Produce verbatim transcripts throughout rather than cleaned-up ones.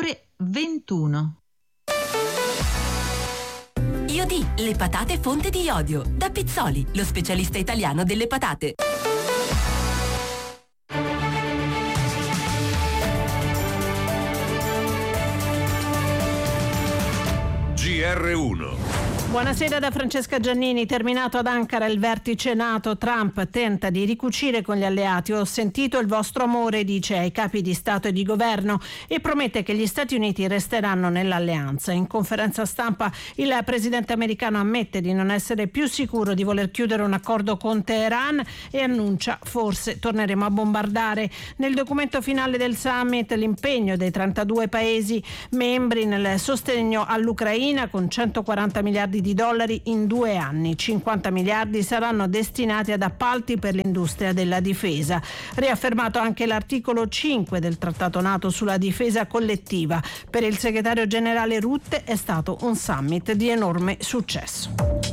ore ventuno. Iodi, le patate fonte di iodio. Da Pizzoli, lo specialista italiano delle patate. G R uno. Buonasera da Francesca Giannini. Terminato ad Ankara il vertice NATO, Trump tenta di ricucire con gli alleati. Ho sentito il vostro amore, dice ai capi di Stato e di Governo, e promette che gli Stati Uniti resteranno nell'alleanza. In conferenza stampa il presidente americano ammette di non essere più sicuro di voler chiudere un accordo con Teheran e annuncia: forse torneremo a bombardare. Nel documento finale del summit l'impegno dei trentadue paesi membri nel sostegno all'Ucraina con centoquaranta miliardi di dollari in due anni. cinquanta miliardi saranno destinati ad appalti per l'industria della difesa. Riaffermato anche l'articolo cinque del Trattato NATO sulla difesa collettiva. Per il segretario generale Rutte è stato un summit di enorme successo.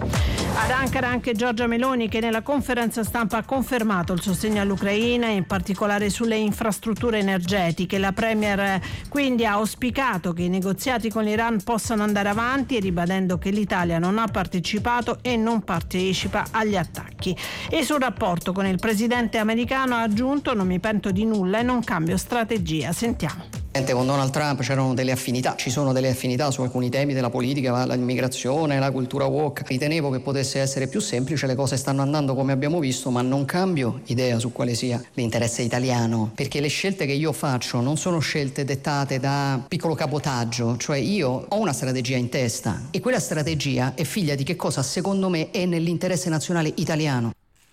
Ad Ankara anche Giorgia Meloni, che nella conferenza stampa ha confermato il sostegno all'Ucraina, in particolare sulle infrastrutture energetiche. La premier quindi ha auspicato che i negoziati con l'Iran possano andare avanti, ribadendo che l'Italia non ha partecipato e non partecipa agli attacchi. E sul rapporto con il presidente americano ha aggiunto: non mi pento di nulla e non cambio strategia. Sentiamo. Con Donald Trump c'erano delle affinità, ci sono delle affinità su alcuni temi della politica, l'immigrazione, la cultura woke. Ritenevo che potesse essere più semplice, le cose stanno andando come abbiamo visto, ma non cambio idea su quale sia l'interesse italiano, perché le scelte che io faccio non sono scelte dettate da piccolo cabotaggio, cioè io ho una strategia in testa e quella strategia è figlia di che cosa secondo me è nell'interesse nazionale italiano.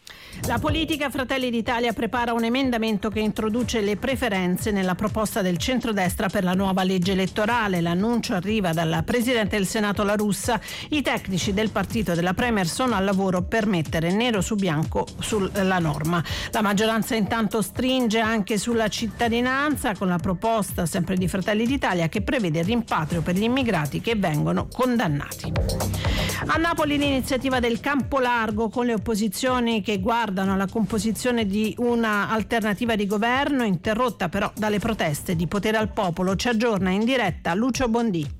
La politica Fratelli d'Italia prepara un emendamento che introduce le preferenze nella proposta del centrodestra per la nuova legge elettorale. L'annuncio arriva dal Presidente del Senato La Russa. I tecnici del partito della Premier sono al lavoro per mettere nero su bianco sulla norma. La maggioranza intanto stringe anche sulla cittadinanza con la proposta sempre di Fratelli d'Italia che prevede il rimpatrio per gli immigrati che vengono condannati. A Napoli l'iniziativa del Campo Largo con le opposizioni che guardano alla composizione di una alternativa di governo, interrotta però dalle proteste di Potere al Popolo. Ci aggiorna in diretta Lucio Bondì.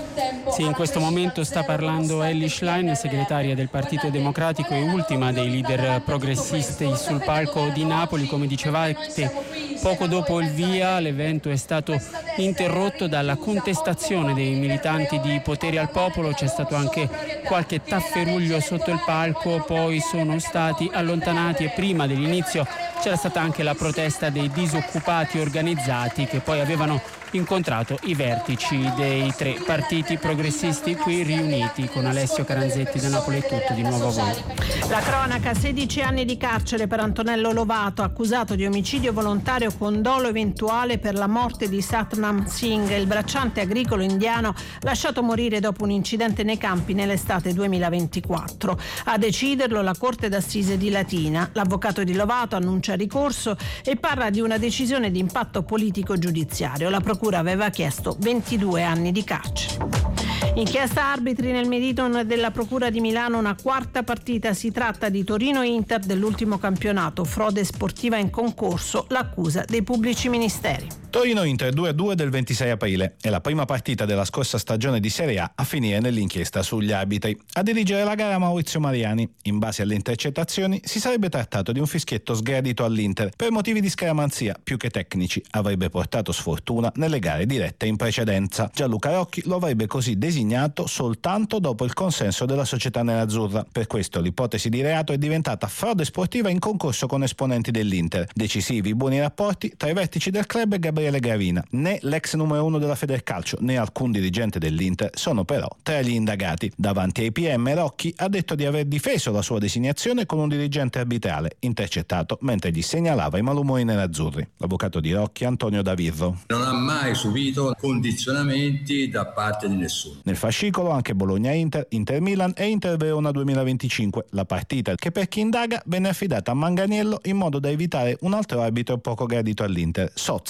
Sì, in questo momento sta parlando Elly Schlein, segretaria del Partito Democratico e ultima dei leader progressisti sul palco di Napoli. Come dicevate, poco dopo il via l'evento è stato interrotto dalla contestazione dei militanti di Potere al Popolo. C'è stato anche qualche tafferuglio sotto il palco, poi sono stati allontanati e prima dell'inizio c'era stata anche la protesta dei disoccupati organizzati che poi avevano incontrato i vertici dei tre partiti progressisti qui riuniti. Con Alessio Caranzetti da Napoli è tutto, di nuovo a voi. La cronaca: sedici anni di carcere per Antonello Lovato, accusato di omicidio volontario con dolo eventuale per la morte di Satnam Singh, il bracciante agricolo indiano lasciato morire dopo un incidente nei campi nell'estate duemilaventiquattro. A deciderlo la Corte d'Assise di Latina. L'avvocato di Lovato annuncia ricorso e parla di una decisione di impatto politico giudiziario. La procura aveva chiesto ventidue anni di carcere. Inchiesta arbitri nel Meridion della Procura di Milano, una quarta partita. Si tratta di Torino-Inter dell'ultimo campionato, frode sportiva in concorso, l'accusa dei pubblici ministeri. Torino-Inter due a due del ventisei aprile è la prima partita della scorsa stagione di Serie A a finire nell'inchiesta sugli arbitri. A dirigere la gara Maurizio Mariani. In base alle intercettazioni si sarebbe trattato di un fischietto sgradito all'Inter per motivi di scaramanzia più che tecnici. Avrebbe portato sfortuna nelle gare dirette in precedenza. Gianluca Rocchi lo avrebbe così designato soltanto dopo il consenso della società nerazzurra. Per questo l'ipotesi di reato è diventata frode sportiva in concorso con esponenti dell'Inter. Decisivi i buoni rapporti tra i vertici del club e Gabriele Gravina. Né l'ex numero uno della Federcalcio né alcun dirigente dell'Inter sono però tra gli indagati. Davanti ai P M Rocchi ha detto di aver difeso la sua designazione con un dirigente arbitrale intercettato mentre gli segnalava i malumori nerazzurri. L'avvocato di Rocchi, Antonio Davirro. Non ha mai subito condizionamenti da parte di nessuno. Nel fascicolo anche Bologna-Inter, Inter-Milan e Inter-Verona duemilaventicinque. La partita che per chi indaga venne affidata a Manganiello in modo da evitare un altro arbitro poco gradito all'Inter, Sozza. Stra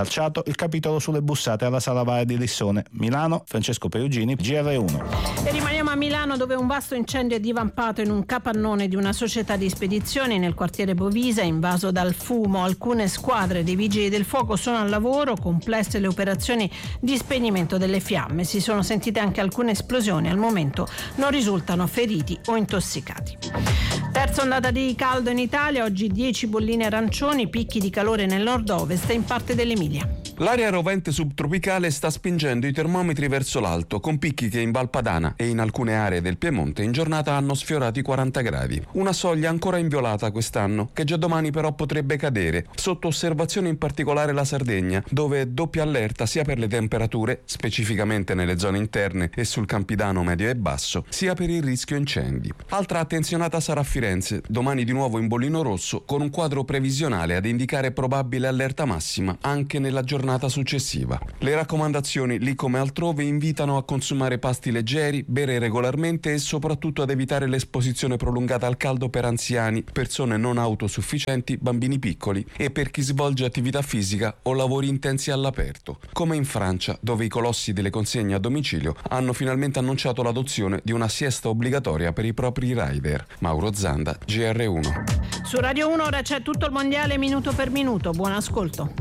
Calciato il capitolo sulle bussate alla Sala Vara di Lissone. Milano, Francesco Perugini, G R uno. E rimaniamo a Milano, dove un vasto incendio è divampato in un capannone di una società di spedizioni nel quartiere Bovisa, invaso dal fumo. Alcune squadre dei vigili del fuoco sono al lavoro, complesse le operazioni di spegnimento delle fiamme. Si sono sentite anche alcune esplosioni, al momento non risultano feriti o intossicati. Terza ondata di caldo in Italia, oggi dieci bolline arancioni, picchi di calore nel nord-ovest e in parte dell'Emilia. L'aria rovente subtropicale sta spingendo i termometri verso l'alto, con picchi che in Val Padana e in alcune aree del Piemonte in giornata hanno sfiorato i quaranta gradi. Una soglia ancora inviolata quest'anno, che già domani però potrebbe cadere. Sotto osservazione in particolare la Sardegna, dove è doppia allerta sia per le temperature, specificamente nelle zone interne e sul Campidano medio e basso, sia per il rischio incendi. Altra attenzionata sarà Firenze, domani di nuovo in bollino rosso, con un quadro previsionale ad indicare probabile allerta massima anche nella giornata successiva. Le raccomandazioni, lì come altrove, invitano a consumare pasti leggeri, bere regolarmente e soprattutto ad evitare l'esposizione prolungata al caldo per anziani, persone non autosufficienti, bambini piccoli e per chi svolge attività fisica o lavori intensi all'aperto, come in Francia, dove i colossi delle consegne a domicilio hanno finalmente annunciato l'adozione di una siesta obbligatoria per i propri rider. Mauro Zanda, G R uno. Su Radio uno ora c'è tutto il mondiale minuto per minuto. Buon ascolto.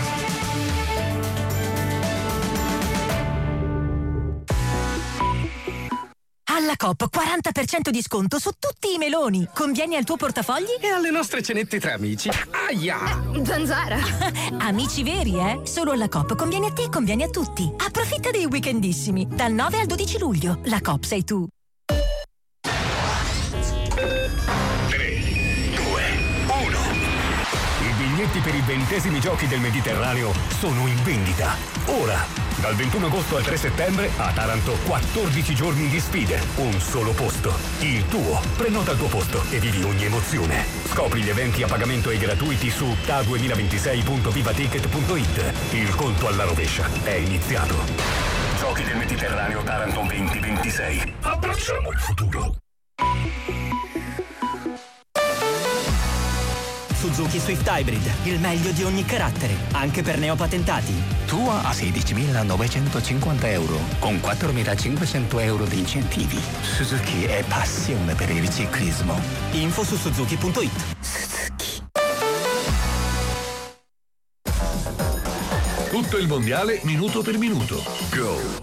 Alla Coop quaranta per cento di sconto su tutti i meloni. Convieni al tuo portafogli? E alle nostre cenette tra amici. Aia! Zanzara! Amici veri, eh? Solo alla Coop conviene a te e conviene a tutti. Approfitta dei weekendissimi. Dal nove al dodici luglio. La Coop sei tu. tre, due, uno. I biglietti per i ventesimi giochi del Mediterraneo sono in vendita. Ora! Dal ventuno agosto al tre settembre a Taranto quattordici giorni di sfide, un solo posto, il tuo. Prenota il tuo posto e vivi ogni emozione. Scopri gli eventi a pagamento e gratuiti su T A duemilaventisei punto vivaticket punto it. Il conto alla rovescia è iniziato. Giochi del Mediterraneo Taranto venti ventisei. Abbracciamo il futuro. Suzuki Swift Hybrid, il meglio di ogni carattere, anche per neopatentati. Tua a sedicimilanovecentocinquanta euro, con quattromilacinquecento euro di incentivi. Suzuki è passione per il ciclismo. Info su suzuki punto it. Suzuki. Tutto il mondiale minuto per minuto. Go!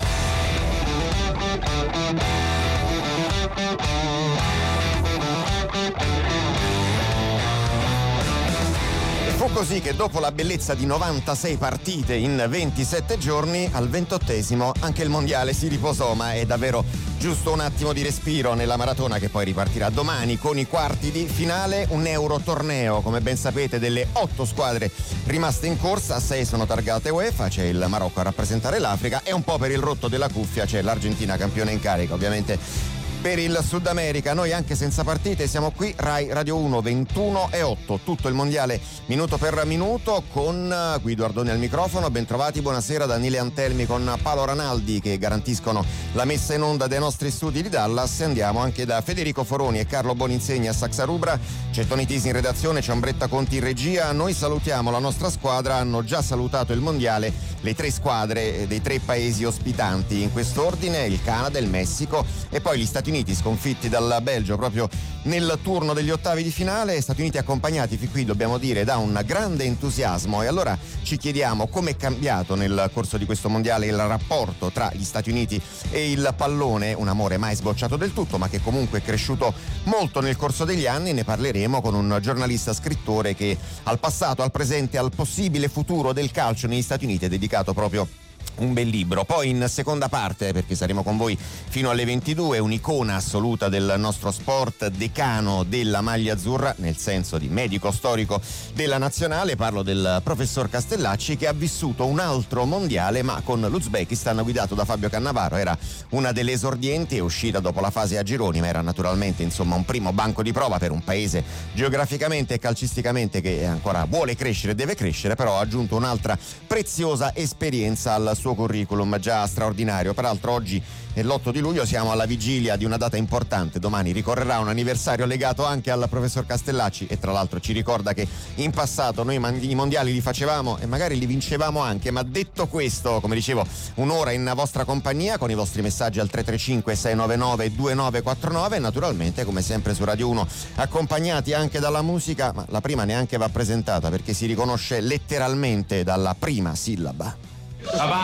Fu così che dopo la bellezza di novantasei partite in ventisette giorni, al ventottesimo anche il mondiale si riposò, ma è davvero giusto un attimo di respiro nella maratona che poi ripartirà domani con i quarti di finale, un Eurotorneo, come ben sapete, delle otto squadre rimaste in corsa, sei sono targate UEFA, c'è il Marocco a rappresentare l'Africa e un po' per il rotto della cuffia c'è l'Argentina campione in carica, ovviamente. Per il Sud America, noi anche senza partite siamo qui, Rai Radio uno, ventuno e otto, tutto il mondiale minuto per minuto con Guido Ardoni al microfono, ben trovati, buonasera Daniele Antelmi con Paolo Ranaldi che garantiscono la messa in onda dei nostri studi di Dallas. Andiamo anche da Federico Foroni e Carlo Boninsegni a Saxarubra, c'è Toni Tisi in redazione, c'è Ombretta Conti in regia, noi salutiamo la nostra squadra, hanno già salutato il mondiale le tre squadre dei tre paesi ospitanti, in quest'ordine il Canada, il Messico e poi gli Stati Uniti sconfitti dal Belgio proprio nel turno degli ottavi di finale, Stati Uniti accompagnati fin qui dobbiamo dire da un grande entusiasmo e allora ci chiediamo come è cambiato nel corso di questo mondiale il rapporto tra gli Stati Uniti e il pallone, un amore mai sbocciato del tutto ma che comunque è cresciuto molto nel corso degli anni. Ne parleremo con un giornalista scrittore che al passato, al presente, al possibile futuro del calcio negli Stati Uniti è dedicato proprio un bel libro. Poi in seconda parte, perché saremo con voi fino alle ventidue, un'icona assoluta del nostro sport, decano della maglia azzurra, nel senso di medico storico della nazionale, parlo del professor Castellacci che ha vissuto un altro mondiale ma con l'Uzbekistan guidato da Fabio Cannavaro. Era una delle esordienti, è uscita dopo la fase a gironi ma era naturalmente insomma un primo banco di prova per un paese geograficamente e calcisticamente che ancora vuole crescere, deve crescere, però ha aggiunto un'altra preziosa esperienza al suo suo curriculum già straordinario. Peraltro oggi è l'otto di luglio, siamo alla vigilia di una data importante. Domani ricorrerà un anniversario legato anche al professor Castellacci e tra l'altro ci ricorda che in passato noi i mondiali li facevamo e magari li vincevamo anche. Ma detto questo, come dicevo, un'ora in vostra compagnia con i vostri messaggi al tre tre cinque sei nove nove due nove quattro nove e naturalmente come sempre su Radio uno accompagnati anche dalla musica, ma la prima neanche va presentata perché si riconosce letteralmente dalla prima sillaba.